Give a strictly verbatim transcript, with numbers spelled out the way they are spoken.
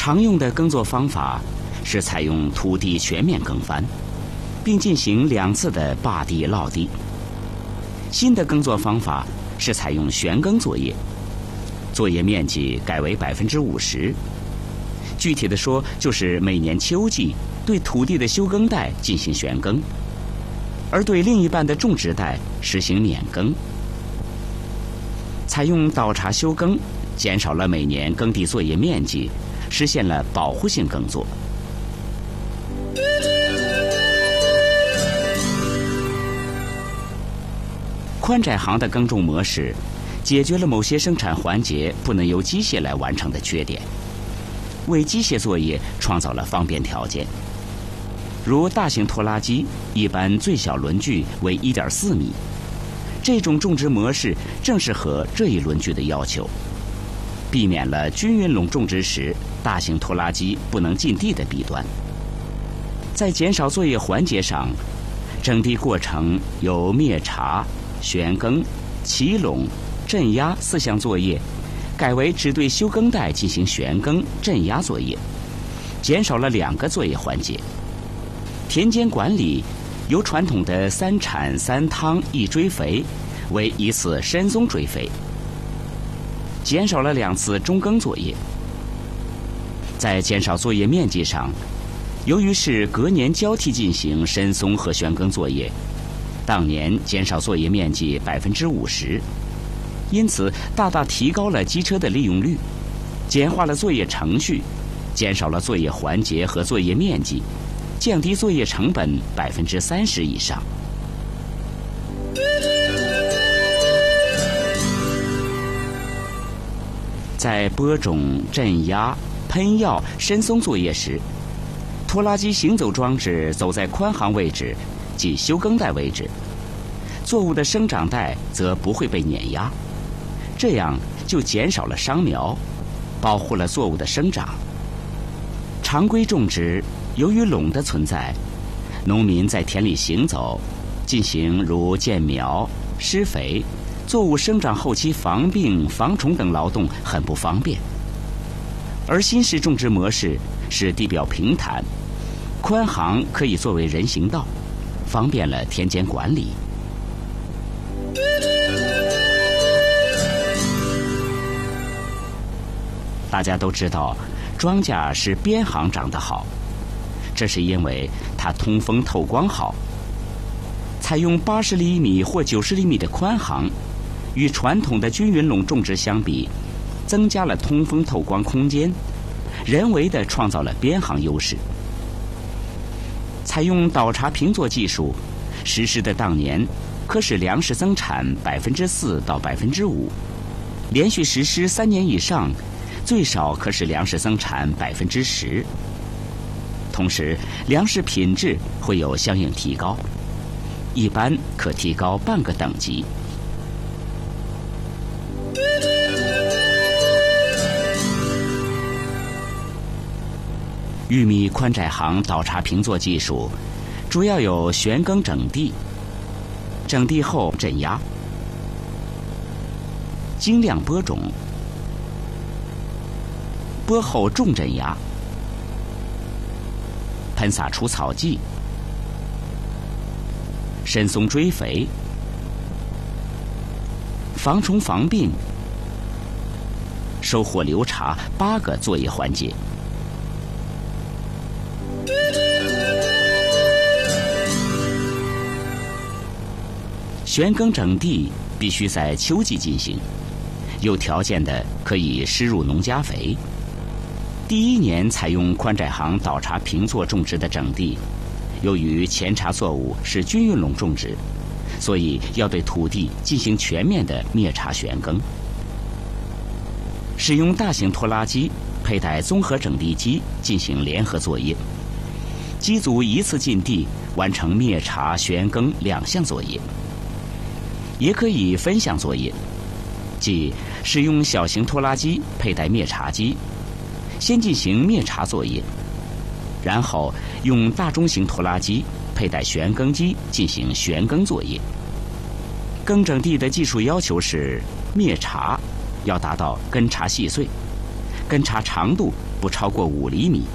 常用的耕作方法是采用土地全面耕翻，并进行两次的坝地涝地。新的耕作方法是采用旋耕作业，作业面积改为百分之五十。具体的说，就是每年秋季对土地的休耕带进行旋耕，而对另一半的种植带实行免耕。采用倒茬休耕，减少了每年耕地作业面积，实现了保护性耕作。宽窄行的耕种模式，解决了某些生产环节不能由机械来完成的缺点，为机械作业创造了方便条件。如大型拖拉机，一般最小轮距为 一点四米，这种种植模式正适合这一轮距的要求，避免了均匀垄种植时大型拖拉机不能进地的弊端。在减少作业环节上，整地过程由灭茬、旋耕、起垄、镇压四项作业，改为只对休耕带进行旋耕、镇压作业，减少了两个作业环节。田间管理由传统的三铲三趟一追肥为一次深松追肥，减少了两次中耕作业。在减少作业面积上，由于是隔年交替进行深松和旋耕作业，当年减少作业面积百分之五十，因此大大提高了机车的利用率，简化了作业程序，减少了作业环节和作业面积，降低作业成本百分之三十以上。在播种、镇压、喷药、深松作业时，拖拉机行走装置走在宽行位置，即休耕带位置，作物的生长带则不会被碾压，这样就减少了伤苗，保护了作物的生长。常规种植由于垄的存在，农民在田里行走，进行如建苗、施肥、作物生长后期防病、防虫等劳动很不方便。而新式种植模式使地表平坦，宽行可以作为人行道，方便了田间管理。大家都知道，庄稼是边行长得好，这是因为它通风透光好。采用八十厘米或九十厘米的宽行，与传统的均匀垄种植相比，增加了通风透光空间，人为地创造了边行优势。采用倒茬平作技术，实施的当年可使粮食增产百分之四到百分之五，连续实施三年以上，最少可使粮食增产百分之十。同时，粮食品质会有相应提高，一般可提高半个等级。玉米宽窄行倒茬平作技术，主要有旋耕整地、整地后镇压、精量播种、播后重镇压、喷洒除草剂、深松追肥、防虫防病、收获留茬八个作业环节。旋耕整地必须在秋季进行，有条件的可以施入农家肥。第一年采用宽窄行倒茬平作种植的整地，由于前茬作物是均匀垄种植，所以要对土地进行全面的灭茬旋耕。使用大型拖拉机佩戴综合整地机进行联合作业，机组一次进地完成灭茬旋耕两项作业。也可以分项作业，即使用小型拖拉机佩戴灭茬机，先进行灭茬作业，然后用大中型拖拉机佩戴旋耕机进行旋耕作业。耕整地的技术要求是：灭茬要达到根茬细碎， 根茬长度不超过五厘米。